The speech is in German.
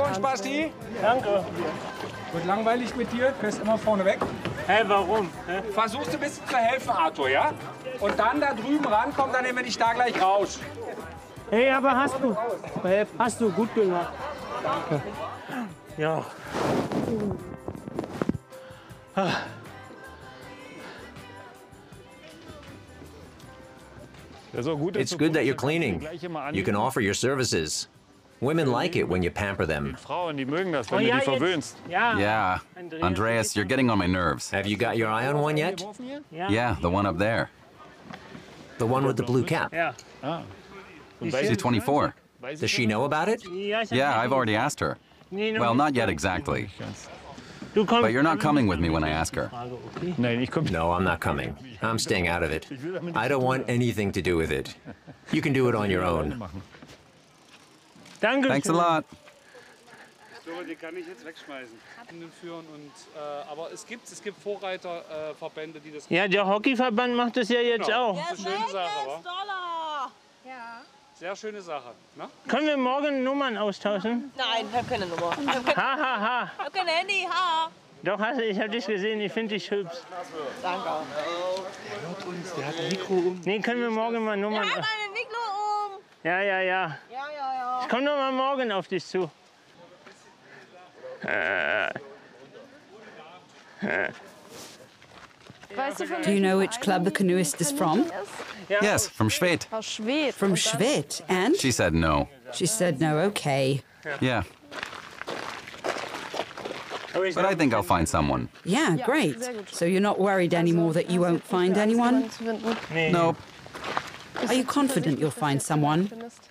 Glückwunsch, Basti. Danke. Wird langweilig mit dir, fährst immer vorne weg. Hä, warum? Hä? Versuchst ein bisschen zu helfen, Arthur, ja? Und dann da drüben rankommen, dann nehmen wir dich da gleich raus. Hey, aber hast du gut gemacht. Danke. Ja. It's good that you're cleaning. You can offer your services. Women like it when you pamper them. Frauen, die mögen das, wenn du die verwöhnst. Yeah. Andreas, you're getting on my nerves. Have you got your eye on one yet? Yeah, the one up there. The one with the blue cap? Ja. She's 24. Does she know about it? Yeah, I've already asked her. Well, not yet exactly. Du kommst. But you're not coming with me when I ask her. Nein, ich komm. No, I'm not coming. I'm staying out of it. I don't want anything to do with it. You can do it on your own. Danke. Thanks a lot. So, die kann ich jetzt wegschmeißen. Führen und, aber es gibt Vorreiterverbände, die das. Ja, der Hockeyverband macht das ja jetzt auch. Das ist eine schöne Sache, wa? Ja. Sehr schöne Sache. Ne? Können wir morgen Nummern austauschen? Nein, wir haben keine Nummer. Wir haben Ha, ha, ha. kein Handy, ha. Doch, ich habe dich gesehen, ich finde dich hübsch. Danke. Der hat ein Mikro um. Nee, können wir morgen mal Nummern... Wir haben eine Mikro um. Ja. Ja. Ich komme noch mal morgen auf dich zu. Do you know which club the canoeist is from? Yes, from Schwedt. From Schwedt. And? She said no. She said no, okay. Yeah. But I think I'll find someone. Yeah, great. So you're not worried anymore that you won't find anyone? Nope. Are you confident you'll find someone?